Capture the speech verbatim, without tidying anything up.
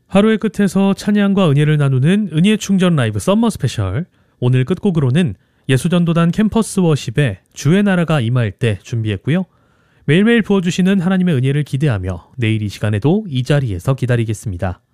하루의 끝에서 찬양과 은혜를 나누는 은혜의 충전 라이브 썸머 스페셜. 오늘 끝곡으로는 예수전도단 캠퍼스 워십의 주의 나라가 임할 때 준비했고요. 매일매일 부어주시는 하나님의 은혜를 기대하며 내일 이 시간에도 이 자리에서 기다리겠습니다.